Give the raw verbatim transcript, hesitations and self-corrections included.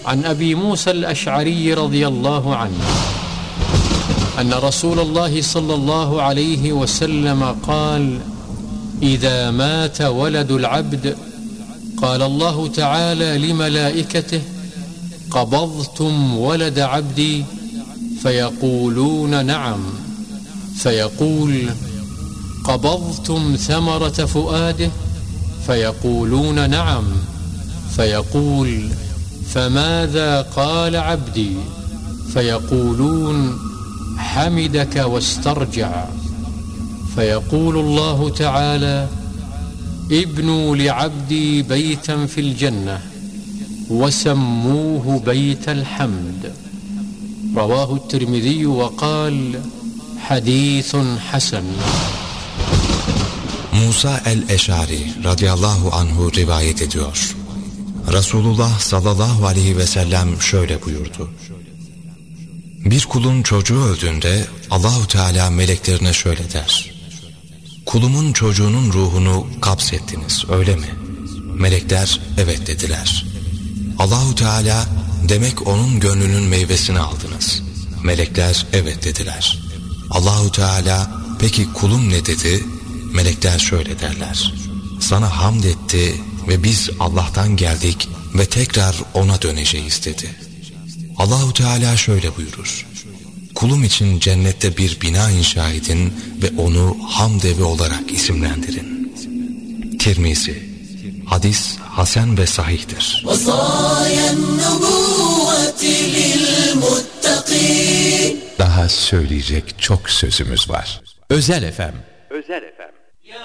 عن أبي موسى الأشعري رضي الله عنه أن رسول الله صلى الله عليه وسلم قال: إذا مات ولد العبد قال الله تعالى لملائكته: قبضتم ولد عبدي؟ فيقولون نعم. فيقول: قبضتم ثمرة فؤاده؟ فيقولون نعم. فيقول: فماذا قال عبدي؟ فيقولون: حمدك واسترجع. فيقول الله تعالى: ابنوا لعبدي بيتا في الجنة وسموه بيت الحمد. رواه الترمذي وقال: حديث حسن. Musa el-Eş'ari radıyallahu anhu rivayet ediyor. Resulullah sallallahu aleyhi ve sellem şöyle buyurdu: Bir kulun çocuğu öldüğünde Allahu Teala meleklerine şöyle der: Kulumun çocuğunun ruhunu kapsettiniz, öyle mi? Melekler evet dediler. Allahu Teala: Demek onun gönlünün meyvesini aldınız. Melekler evet dediler. Allahu Teala: Peki kulum ne dedi? Melekler şöyle derler: Sana hamd etti ve biz Allah'tan geldik ve tekrar ona döneceğiz dedi. Allahu Teala şöyle buyurur: Kulum için cennette bir bina inşa edin ve onu hamd evi olarak isimlendirin. Tirmizi. Hadis hasen ve sahihtir. Daha söyleyecek çok sözümüz var. Özel Efem